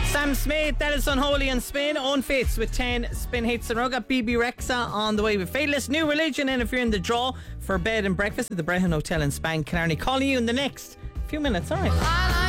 Sam Smith, that is Unholy and Spin. Own Faiths with 10 spin hits in a row. Got BB Rexa on the way with Faithless. New Religion, and if you're in the draw for bed and breakfast at the Brehon Hotel in Span Killarney, calling you in the next few minutes. Alright.